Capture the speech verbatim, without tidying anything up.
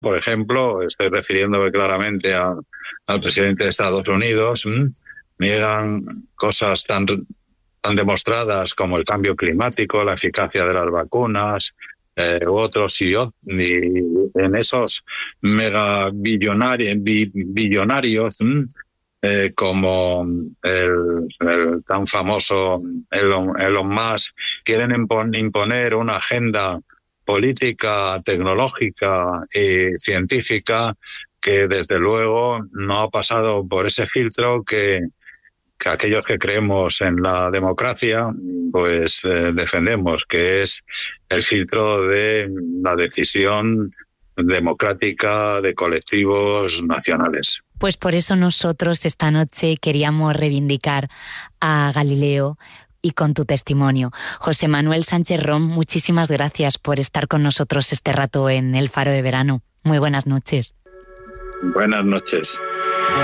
por ejemplo, estoy refiriéndome claramente a, al presidente de Estados Unidos, ¿m? niegan cosas tan, tan demostradas como el cambio climático, la eficacia de las vacunas, eh, u otros, y, y en esos megabillonarios billonarios, ¿m? Eh, como el, el tan famoso Elon, Elon Musk, quieren impon, imponer una agenda política, tecnológica y científica que desde luego no ha pasado por ese filtro que, que aquellos que creemos en la democracia pues eh, defendemos, que es el filtro de la decisión democrática de colectivos nacionales. Pues por eso nosotros esta noche queríamos reivindicar a Galileo y con tu testimonio. José Manuel Sánchez Rom, muchísimas gracias por estar con nosotros este rato en El Faro de Verano. Muy buenas noches. Buenas noches.